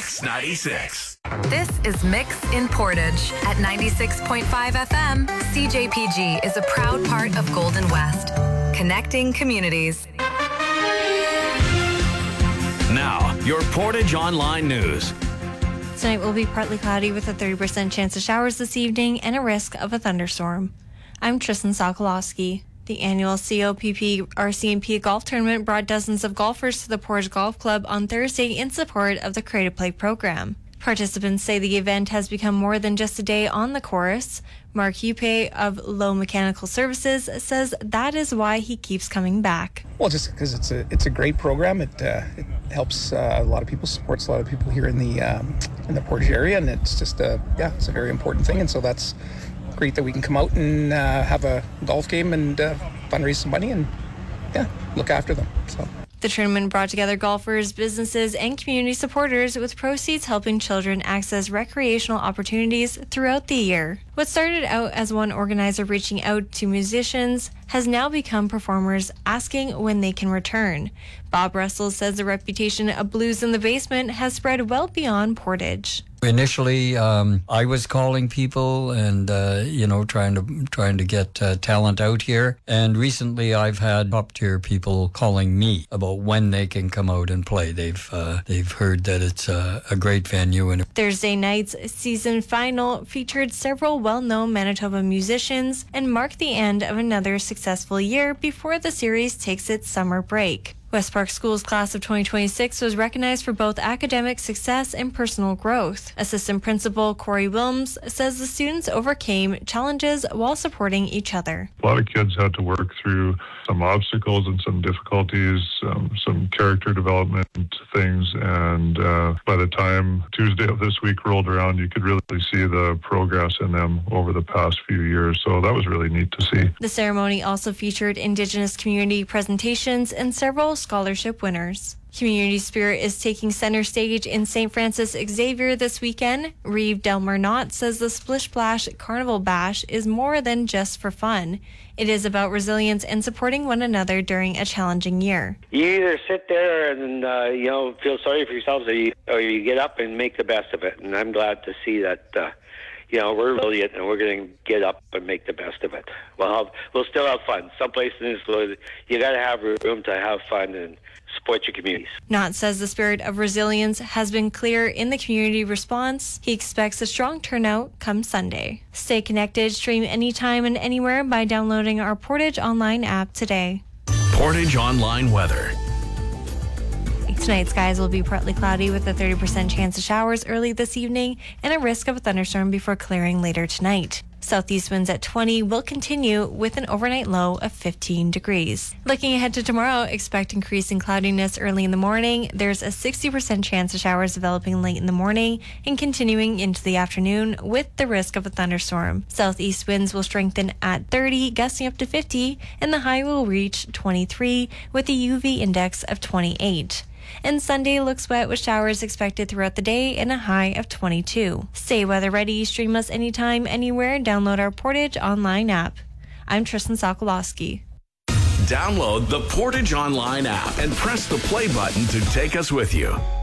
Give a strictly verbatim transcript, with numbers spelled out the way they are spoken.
Mix ninety-six. This is Mix in Portage at ninety-six point five F M. C J P G is a proud part of Golden West, connecting communities. Now, your Portage Online News. Tonight will be partly cloudy with a thirty percent chance of showers this evening and a risk of a thunderstorm. I'm Tristan Sokolowski. The annual C O P P R C M P golf tournament brought dozens of golfers to the Portage Golf Club on Thursday in support of the Create a Play program. Participants say the event has become more than just a day on the course. Mark Upe of Low Mechanical Services says that is why he keeps coming back. Well, just because it's a it's a great program. It uh, it helps uh, a lot of people, supports a lot of people here in the um, in the Portage area, and it's just a yeah, it's a very important thing. And so that's great that we can come out and uh, have a golf game and uh, fundraise some money and yeah, look after them. So. The tournament brought together golfers, businesses, and community supporters, with proceeds helping children access recreational opportunities throughout the year. What started out as one organizer reaching out to musicians has now become performers asking when they can return. Bob Russell says the reputation of Blues in the Basement has spread well beyond Portage. Initially, um, I was calling people and, uh, you know, trying to trying to get uh, talent out here. And recently I've had top-tier people calling me about when they can come out and play. They've uh, they've heard that it's a, a great venue. And Thursday night's season final featured several well-known Manitoba musicians and marked the end of another successful year before the series takes its summer break. West Park School's class of twenty twenty-six was recognized for both academic success and personal growth. Assistant Principal Corey Wilms says the students overcame challenges while supporting each other. A lot of kids had to work through some obstacles and some difficulties, um, some character development things, and uh, by the time Tuesday of this week rolled around, you could really see the progress in them over the past few years, so that was really neat to see. The ceremony also featured Indigenous community presentations and several scholarship winners. Community spirit is taking center stage in Saint Francis Xavier this weekend. Reeve Delmer Knott says the Splish Splash Carnival Bash is more than just for fun. It is about resilience and supporting one another during a challenging year. You either sit there and uh, you know feel sorry for yourselves, or you, or you get up and make the best of it. And I'm glad to see that uh, you know we're resilient and we're going to get up and make the best of it. We'll have, we'll still have fun. Some places you got to have room to have fun and support your communities. Knott says the spirit of resilience has been clear in the community response. He expects a strong turnout come Sunday. Stay connected, stream anytime and anywhere by downloading our Portage Online app today. Portage Online weather. Tonight's skies will be partly cloudy with a thirty percent chance of showers early this evening and a risk of a thunderstorm before clearing later tonight. Southeast winds at twenty will continue with an overnight low of fifteen degrees. Looking ahead to tomorrow, expect increasing cloudiness early in the morning. There's a sixty percent chance of showers developing late in the morning and continuing into the afternoon with the risk of a thunderstorm. Southeast winds will strengthen at thirty, gusting up to fifty, and the high will reach twenty-three with a U V index of twenty-eight. And Sunday looks wet with showers expected throughout the day and a high of twenty-two. Stay weather ready, stream us anytime, anywhere, download our Portage Online app. I'm Tristan Sokolowski. Download the Portage Online app and press the play button to take us with you.